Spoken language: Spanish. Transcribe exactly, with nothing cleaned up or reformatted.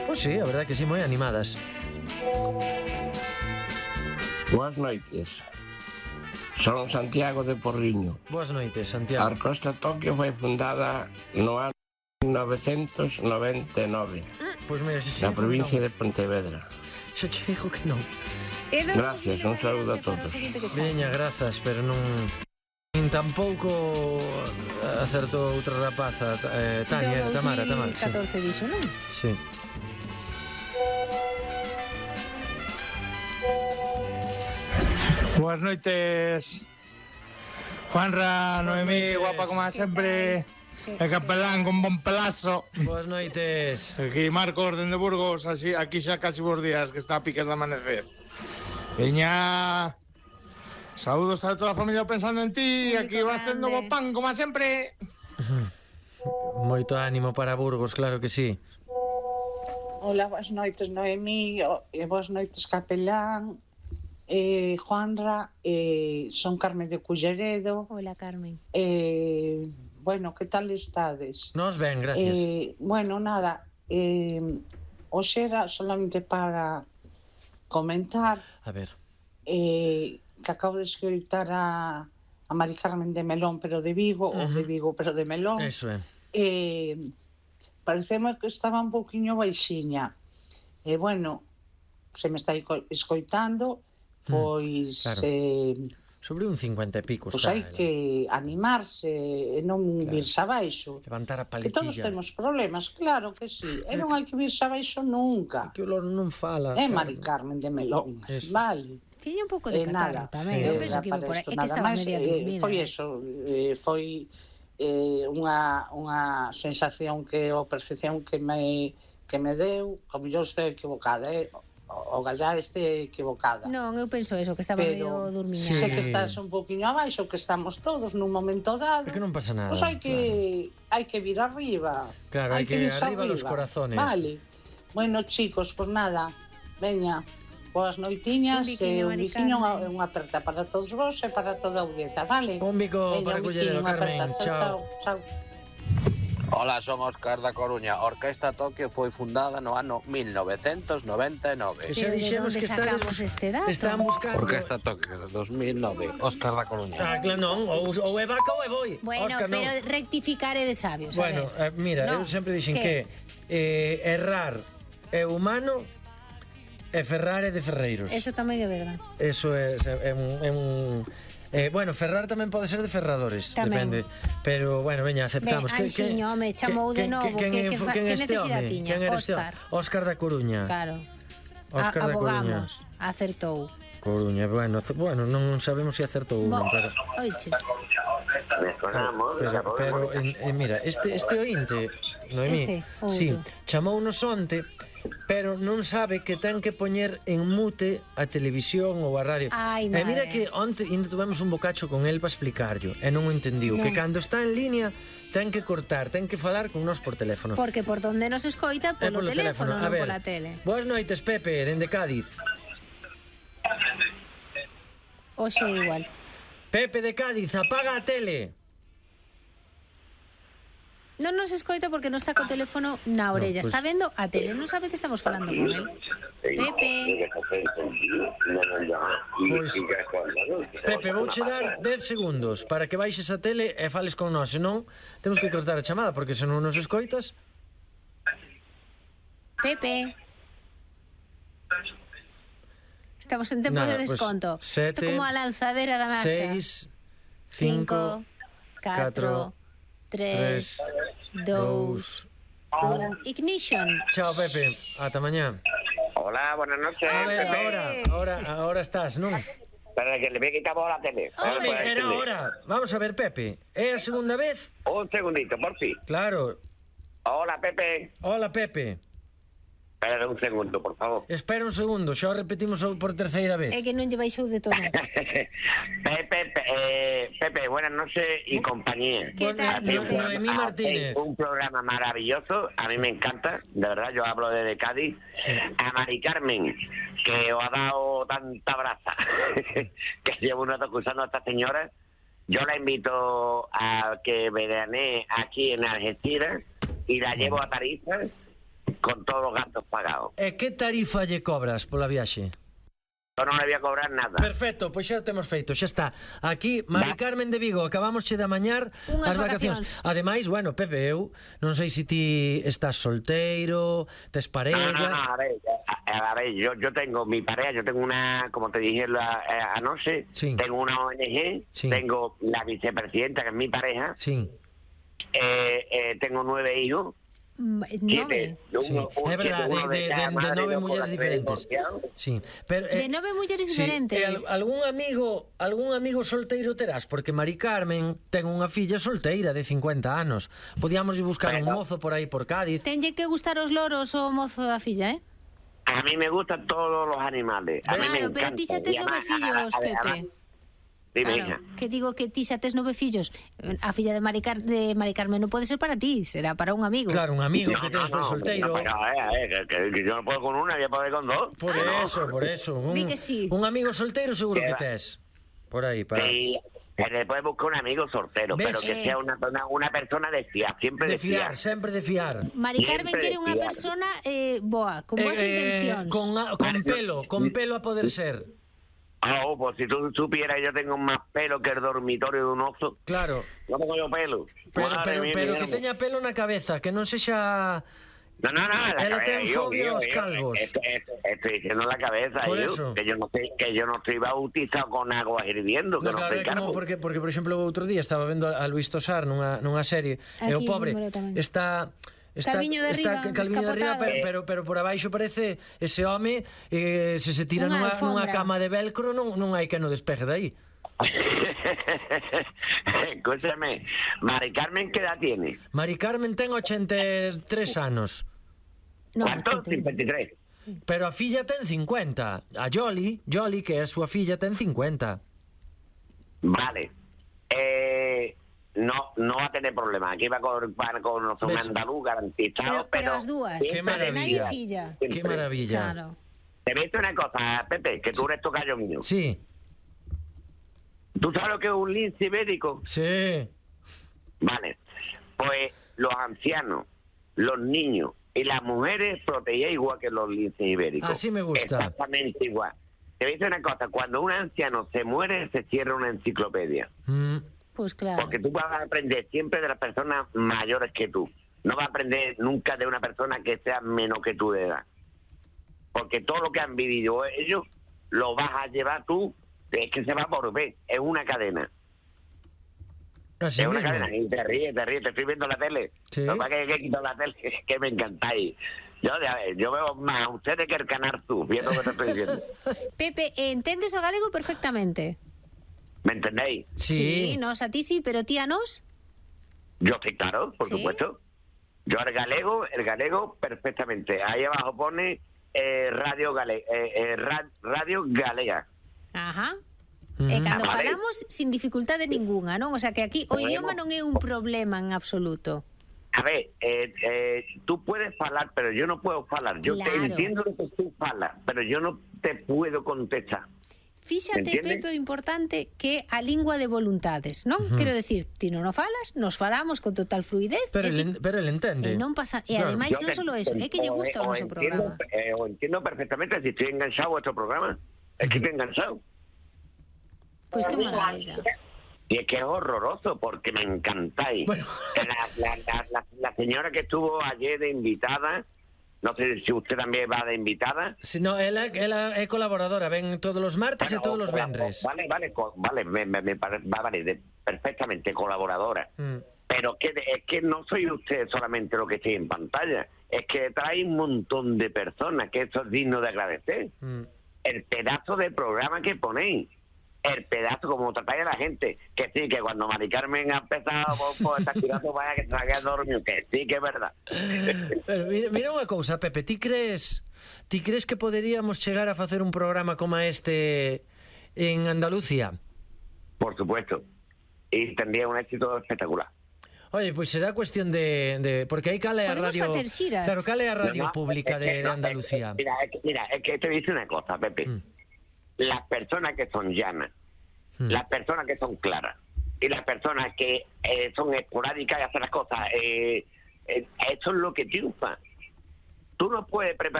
Pois sí, a verdade que sí, moi animadas. Boas noites. Son Santiago de Porriño. Boas noites, Santiago. A Orquestra Tokio foi fundada no ano mil novecentos noventa e nove Pois mira, xe na provincia de Pontevedra. Xa che digo que non. Gracias, un saúdo a todos. Veña, grazas, pero non... Nin tampouco acertou outra rapaza, eh, Tania, Tamara, Tamara. dos mil catorce dixo, non? Sí. Boas noites, Juanra, Noemí, guapa como sempre, e capelán con bon pelazo. Boas noites. Aquí Marcos dende Burgos, así, aquí xa casi bons días, que está a piques de amanecer. Veña, saúdos a toda a familia pensando en ti, aquí va facendo bo pan, como sempre. Moito ánimo para Burgos, claro que sí. Hola, boas noites, Noemí, e boas noites, capelán. Eh, Juanra, eh, son Carmen de Culleredo. Hola, Carmen. Eh, bueno, que tal estades? Nos ben, gracias. Eh, bueno, nada, eh, hoxe era solamente para comentar A ver. eh, que acabo de escoitar a, a Mari Carmen de Melón, pero de Vigo, Uh-huh. ou de Vigo, pero de Melón. Eso é. Eh, pareceme que estaba un pouquiño baixiña. E, eh, bueno, se me está escoitando, pois... claro. eh, Sobre un cincuenta e pico pois está. hai que animarse e non Claro. virse abaixo. Levantar a Que todos paletilla. temos problemas, claro que sí. E non hai que virse abaixo nunca. Que o lor non fala. É claro. Mari Carmen de Melón, Eso. vale. Tiña un pouco de Eh, catarro nada, tamén. sí. Eu penso que iba por aí. É que estaba media dormida. Foi eso, eh, foi eh, unha, unha sensación que, ou percepción que me, que me deu, como yo estou equivocada, eh? o gallá este equivocada. Non, eu penso eso, que estaba medio dormiña. Sí. Sei que estás un poquinho abaixo, que estamos todos nun momento dado. É que non pasa nada. Pois hai que hai que vir arriba. Claro, hai que virse arriba los corazones. Vale. Bueno, chicos, pues nada. Veña, boas noitiñas, Un biquiño, e un Mari biquiño, Carmen. unha unha aperta para todos vos e para toda a audiencia, vale? Un bico Veña, para un Culleredo, biquiño, unha Carmen. aperta. Chao. Chao, chao. Hola, son Óscar da Coruña. A Orquestra Tokio foi fundada no ano mil novecentos noventa e nove. Que xa Pero de dixemos onde que estades- sacamos este dato? Están buscando... Orquestra Tokio, dos mil nove. Óscar da Coruña. Ah, claro, non, ou, ou é vaca ou é boi. Bueno, Óscar, non. pero rectificare de sabios, a Bueno, ver. eh, mira, eu No, sempre dixen que? que eh, errar é humano e ferrar é de ferreiros. Eso tamén é verdad. Eso é, é un... É un eh, bueno, ferrar tamén pode ser de ferradores, Tamén. depende. Pero, bueno, veña, aceptamos. Ben, Anxiño, home, chamou de novo, que- que fa- que necesidade tiña? Quen é este Óscar. home? Óscar da Coruña. Claro. Óscar A- da Coruña. abogamos, acertou. Coruña, bueno, c- bueno, non sabemos se acertou ou non, Bo, pero... oiches. Pero, pero en, en, mira, este, este ointe, Noemí, Este, outro. sí, chamounos onte, pero non sabe que ten que poñer en mute a televisión ou a radio. Ai, e mira madre. que onte ainda tuvemos un bocacho con el para explicarlo, e non o entendiu, Non. que cando está en línea ten que cortar, ten que falar con nós por teléfono. Porque por donde nos escoita, É polo, teléfono, A non ver, pola tele. Boas noites, Pepe, dende Cádiz. Oxe igual. Pepe de Cádiz, apaga a tele. Non nos escoita porque non está co teléfono na orella. No, pues- Está vendo a tele, non sabe que estamos falando con él. Pepe. Pois, Pepe, vouche dar dez segundos para que baixes a tele e fales con nós, senón temos que cortar a chamada, porque se non nos escoitas... Pepe. Estamos en tempo Nada, de pues, desconto. Isto sete, como a lanzadera da NASA. seis, cinco, catro, tres, dous, un. Ignition. Chao, Pepe, ata mañá. Hola, buenas noches. A ver, Pepe. ahora, ahora, ahora estás, non? Para que le ve quitamos la tele. Ahora Home, puede era entender. ahora. Vamos a ver, Pepe, é a segunda vez? Un segundito, por fin. Claro. Hola, Pepe. Hola, Pepe. Espera un segundo, por favor. Espera un segundo, xa o repetimos por terceira vez. É que non lle baixou de todo. Pepe, pe- eh, Pepe, buenas noches y compañía. ¿Qué tal, Hacéis Pepe? un- Noemí hacéis Martínez. Un programa maravilloso, a mí me encanta, de verdad, yo hablo desde Cádiz. Sí. A Mari Carmen, que os ha dado tanta brasa, que llevo un rato acusando a esta señora. Yo la invito a que veranee aquí en Algeciras y la llevo a Tarifa con todos los gastos pagados. E que tarifa lle cobras pola viaxe? Yo non le voy a cobrar nada. Perfecto, pois xa o temos feito, xa está. Aquí, Mari Carmen de Vigo, acabamos che de amañar Unhas as vacacións. vacacións. Ademais, bueno, Pepe, eu non sei se ti estás solteiro, tes parella... No, no, no, a ver, a, a ver yo, yo tengo mi pareja, yo tengo una, como te dije la, eh, anoche, Sí. tengo una O N G, Sí. tengo la vicepresidenta, que es mi pareja, Sí, eh, eh, tengo nueve hijos, Mm, siete, Nove. sí. uno- un- É verdade, uno de, de, cada de, de madre, nove dos mulleres por la diferentes. divorciado. Sí, pero... De nove mulleres sí, diferentes. e al- algún amigo, algún amigo solteiro terás, porque Mari Carmen ten unha filla solteira de cincuenta anos. Podíamos ir buscar un Bueno. mozo por aí por Cádiz. Tenlle que gustar os loros o mozo da filla, eh? A mí me gustan todos los animales. A mí me Claro, pero ti xa encantan. tes Y nove además- fillos, además- Pepe. Dime, Claro, hija. que digo que ti xa tes nove fillos. A filla de Mari, Car de Mari Carmen non pode ser para ti, será para un amigo. Claro, un amigo No, que no, tens por no, solteiro. no, pero, eh, eh, que, que yo no puedo con una, yo puedo con dos. Por eso, por eso. Un, Di que sí. un amigo solteiro seguro que Que va. tes. Por aí, para... Sí, que le puedes buscar un amigo soltero, ¿Ves? pero que Eh. sea una, una, una persona de fiar, siempre De de fiar. fiar, sempre de fiar. Mari Carmen Siempre quere unha fiar. persona eh, boa, con boas Eh, intencións. con, a- con pelo, con pelo a poder ser. Oh, pues si tú supieras, yo tengo más pelo que el dormitorio de un oso. Claro. No tengo yo pelo. Pero, Madre pero, mía, pero mi que hermano. teña pelo na cabeza, que non sexa... No, no, no. la Ela cabeza, ten yo, fobia yo, aos yo, calvos. Estoy, estoy, estoy diciendo la cabeza, Por yo, eso. que yo no estoy, que yo no estoy bautizado con agua hirviendo, que No, no, claro, estoy é como calvo. porque, porque, por exemplo, o outro día estaba vendo a Luis Tosar nunha, nunha serie, e o Aquí, pobre número tamén. está... Está, Calviño de está arriba, calviño de arriba, descapotado. pero, pero, pero por abaixo parece ese home eh, se se tira Unha nunha, nunha alfombra. cama de velcro non, non hai que no despeje de aí. Escúchame, Mari Carmen, ¿qué edad tiene? Mari Carmen ten ochenta e tres anos, No, ¿Cuánto? ochenta y uno. cincuenta y tres. pero a filla ten cincuenta. A Jolly, Jolly, que é a súa filla, ten cincuenta. Vale. Eh, no, no va a tener problema. Aquí va con, va con un ¿Ves? andaluz garantizado. Pero, pero as dúas. Qué siempre maravilla. Nadie de fiar. filla. Siempre. Qué maravilla. Claro. Te voy a decir una cosa, Pepe, que tú eres tocayo mío. Sí, ¿Tú sabes lo que es un lince ibérico? sí. Vale. Pues los ancianos, los niños y las mujeres protegían igual que los linces ibéricos. Así me gusta. Exactamente igual. Te voy a decir una cosa, cuando un anciano se muere, se cierra una enciclopedia. Mm. Pues claro. Porque tú vas a aprender siempre de las personas mayores que tú. No vas a aprender nunca de una persona que sea menos que tú de edad. Porque todo lo que han vivido ellos, lo vas a llevar tú. Es que se va por ver. Es una cadena. Así es una mismo. cadena. Y te ríes, te ríes. Te estoy viendo la tele. Sí. Lo que pasa es que he quitado la tele. Es que me encantáis. Yo, a ver, yo veo más a ustedes que el Canal Tú, viendo lo que te estoy diciendo. Pepe, entendes o galego perfectamente? ¿Me entendéis? Sí. nos a ti sí, pero ti a nos? Yo estoy claro, por ¿Sí? supuesto. Yo el galego, el galego perfectamente. Ahí abajo pone eh, radio, gale, eh, eh, ra- radio galega. Ajá. Mm. E cando Ah, vale. falamos sin dificultade ningunha, non? O sea que aquí o Podemos. idioma non é un problema en absoluto. A ver, eh, eh, tú puedes hablar, pero yo no puedo hablar. Yo te Claro. entiendo lo que tú hablas, pero yo no te puedo contestar. Fíxate, Entiende? Pepe, o importante que é a lingua de voluntades, non? Quero decir, ti non o falas, nos falamos con total fluidez. Pero e ti- el, pero el entende. e non pasa, e Claro. ademais Yo non te- solo eso, é que lle o- gusta o o noso entiendo, programa. eh, o entiendo perfectamente si estoy enganchado a vuestro programa. Es que estoy enganchado. Pois que maravilla. Y es que es horroroso porque me encantáis. Bueno. La, la, la, la, la señora que estuvo ayer de invitada, no sé si usted también va de invitada. Si no, ela, ela é colaboradora, ven todos os martes e Bueno, todos os o- vendres. Vale, vale, co- vale, me, me, me pare- va, vale, de- perfectamente colaboradora. Mm. Pero que, es que no soy usted solamente lo que estoy en pantalla, es que trae un montón de personas, que eso es digno de agradecer. Mm. El pedazo de programa que ponéis, el pedazo como tratáis a la gente, que sí, que cuando Mari Carmen ha empezado por, por estar tirando vaya que se ha dormido, que sí, que es verdad. Pero mira, mira unha cousa, Pepe, ti crees ti crees que poderíamos chegar a facer un programa como este en Andalucía? Por supuesto. Y tendría un éxito espectacular. Oye, pois pues será cuestión de, de porque aí cale a Podemos radio. facer xiras. Claro, cale a radio No, no, pública es que de, de no, Andalucía. es que- mira, es que, mira, es que te dice una cosa, Pepe. Mm. Las personas que son llanas, Mm. las personas que son claras y las personas que eh, son esporádicas y hacen las cosas, eh, eh, eso es lo que triunfa. Tú no puedes preparar